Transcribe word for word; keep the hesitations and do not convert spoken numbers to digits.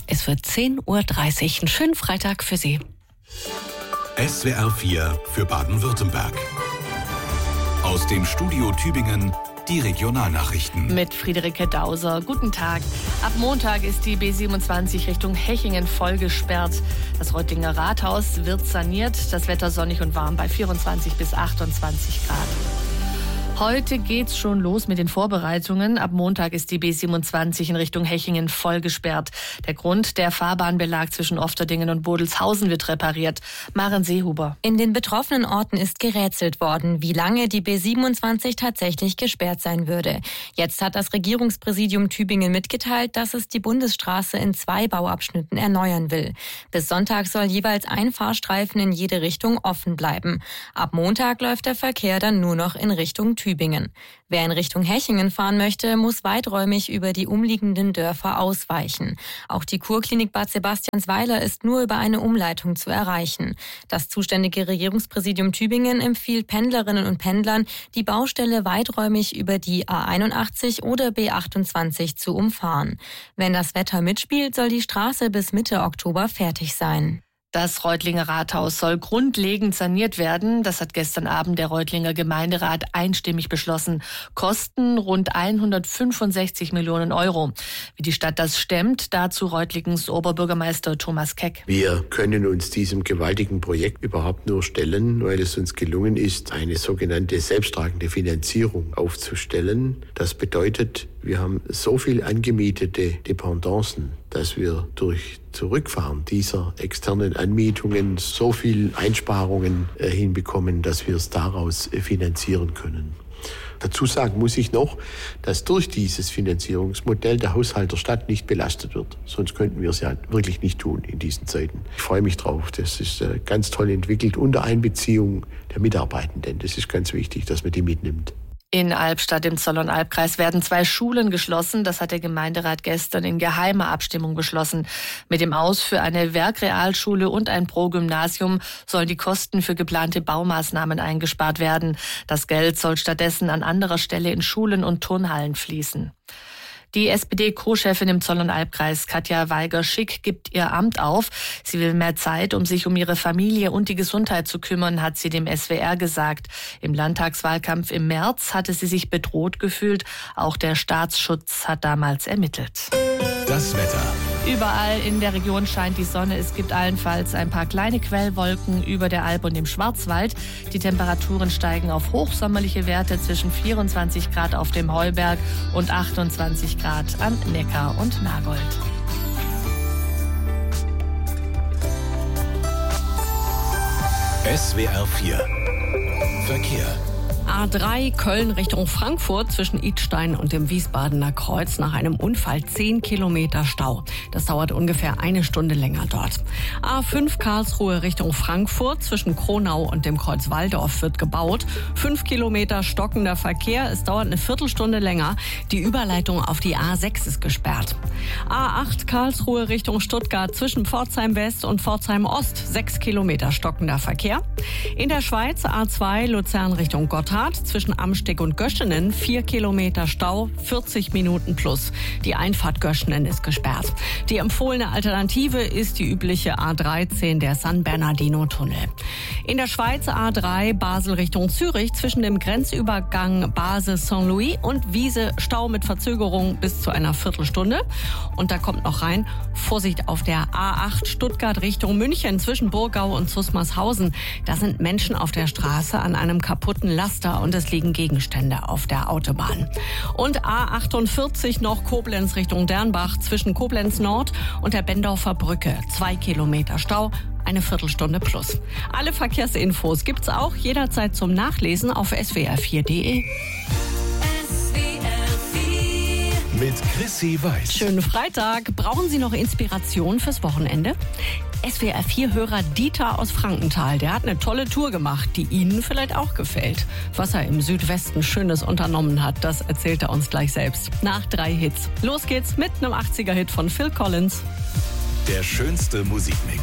Es wird zehn Uhr dreißig. Einen schönen Freitag für Sie. S W R vier für Baden-Württemberg. Aus dem Studio Tübingen die Regionalnachrichten. Mit Friederike Dauser. Guten Tag. Ab Montag ist die B siebenundzwanzig Richtung Hechingen voll gesperrt. Das Reutlinger Rathaus wird saniert. Das Wetter sonnig und warm bei vierundzwanzig bis achtundzwanzig Grad. Heute geht's schon los mit den Vorbereitungen. Ab Montag ist die B siebenundzwanzig in Richtung Hechingen voll gesperrt. Der Grund, der Fahrbahnbelag zwischen Ofterdingen und Bodelshausen wird repariert. Maren Seehuber. In den betroffenen Orten ist gerätselt worden, wie lange die B siebenundzwanzig tatsächlich gesperrt sein würde. Jetzt hat das Regierungspräsidium Tübingen mitgeteilt, dass es die Bundesstraße in zwei Bauabschnitten erneuern will. Bis Sonntag soll jeweils ein Fahrstreifen in jede Richtung offen bleiben. Ab Montag läuft der Verkehr dann nur noch in Richtung Tübingen. Tübingen. Wer in Richtung Hechingen fahren möchte, muss weiträumig über die umliegenden Dörfer ausweichen. Auch die Kurklinik Bad Sebastiansweiler ist nur über eine Umleitung zu erreichen. Das zuständige Regierungspräsidium Tübingen empfiehlt Pendlerinnen und Pendlern, die Baustelle weiträumig über die A einundachtzig oder B achtundzwanzig zu umfahren. Wenn das Wetter mitspielt, soll die Straße bis Mitte Oktober fertig sein. Das Reutlinger Rathaus soll grundlegend saniert werden. Das hat gestern Abend der Reutlinger Gemeinderat einstimmig beschlossen. Kosten rund hundertfünfundsechzig Millionen Euro. Wie die Stadt das stemmt, dazu Reutlingens Oberbürgermeister Thomas Keck. Wir können uns diesem gewaltigen Projekt überhaupt nur stellen, weil es uns gelungen ist, eine sogenannte selbsttragende Finanzierung aufzustellen. Das bedeutet, wir haben so viel angemietete Dependancen, dass wir durch Zurückfahren dieser externen Anmietungen so viel Einsparungen äh, hinbekommen, dass wir es daraus äh, finanzieren können. Dazu sagen muss ich noch, dass durch dieses Finanzierungsmodell der Haushalt der Stadt nicht belastet wird. Sonst könnten wir es ja wirklich nicht tun in diesen Zeiten. Ich freue mich drauf. Das ist äh, ganz toll entwickelt unter Einbeziehung der Mitarbeitenden. Das ist ganz wichtig, dass man die mitnimmt. In Albstadt im Zollern-Albkreis werden zwei Schulen geschlossen. Das hat der Gemeinderat gestern in geheimer Abstimmung beschlossen. Mit dem Aus für eine Werkrealschule und ein Progymnasium sollen die Kosten für geplante Baumaßnahmen eingespart werden. Das Geld soll stattdessen an anderer Stelle in Schulen und Turnhallen fließen. Die S P D-Co-Chefin im Zollern-Albkreis, Katja Weiger-Schick, gibt ihr Amt auf. Sie will mehr Zeit, um sich um ihre Familie und die Gesundheit zu kümmern, hat sie dem S W R gesagt. Im Landtagswahlkampf im März hatte sie sich bedroht gefühlt. Auch der Staatsschutz hat damals ermittelt. Das Wetter. Überall in der Region scheint die Sonne. Es gibt allenfalls ein paar kleine Quellwolken über der Alp und im Schwarzwald. Die Temperaturen steigen auf hochsommerliche Werte zwischen vierundzwanzig Grad auf dem Heuberg und achtundzwanzig Grad am Neckar und Nagold. S W R vier Verkehr. A drei Köln Richtung Frankfurt zwischen Idstein und dem Wiesbadener Kreuz nach einem Unfall zehn Kilometer Stau. Das dauert ungefähr eine Stunde länger dort. A fünf Karlsruhe Richtung Frankfurt zwischen Kronau und dem Kreuz Walldorf wird gebaut. fünf Kilometer stockender Verkehr. Es dauert eine Viertelstunde länger. Die Überleitung auf die A sechs ist gesperrt. A acht Karlsruhe Richtung Stuttgart zwischen Pforzheim West und Pforzheim Ost. sechs Kilometer stockender Verkehr. In der Schweiz A zwei Luzern Richtung Gotthard zwischen Amsteg und Göschenen, vier Kilometer Stau, vierzig Minuten plus. Die Einfahrt Göschenen ist gesperrt. Die empfohlene Alternative ist die übliche A dreizehn, der San Bernardino-Tunnel. In der Schweiz A drei Basel Richtung Zürich zwischen dem Grenzübergang Basel-Saint-Louis und Wiese Stau mit Verzögerung bis zu einer Viertelstunde. Und da kommt noch rein, Vorsicht auf der A acht Stuttgart Richtung München zwischen Burgau und Zusmarshausen. Da sind Menschen auf der Straße an einem kaputten Laster und es liegen Gegenstände auf der Autobahn. Und A achtundvierzig noch Koblenz Richtung Dernbach zwischen Koblenz Nord und der Bendorfer Brücke. Zwei Kilometer Stau, eine Viertelstunde plus. Alle Verkehrsinfos gibt's auch jederzeit zum Nachlesen auf S W R vier Punkt de. Mit Chrissy Weiß. Schönen Freitag. Brauchen Sie noch Inspiration fürs Wochenende? S W R vier Hörer Dieter aus Frankenthal, der hat eine tolle Tour gemacht, die Ihnen vielleicht auch gefällt. Was er im Südwesten Schönes unternommen hat, das erzählt er uns gleich selbst. Nach drei Hits. Los geht's mit einem achtziger Hit von Phil Collins. Der schönste Musikmix